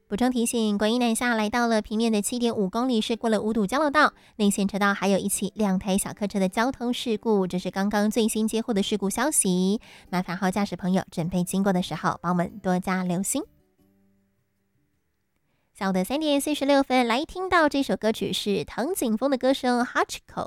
补充提醒，观音南下来到了平面的7.5公里，是过了五堵交流道，内线车道还有一起2台小客车的交通事故，这是刚刚最新接获的事故消息。麻烦好驾驶朋友准备经过的时候，帮我们多加留心。下午的3:46，来听到这首歌曲是藤井风的歌声《Hachiko》。